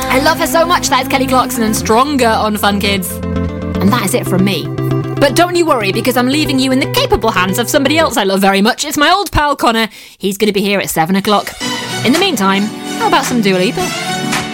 I love her so much. That is Kelly Clarkson and Stronger on Fun Kids. And that is it from me. But don't you worry, because I'm leaving you in the capable hands of somebody else I love very much. It's my old pal Connor. He's going to be here at 7 o'clock. In the meantime, how about some Dua Lipa?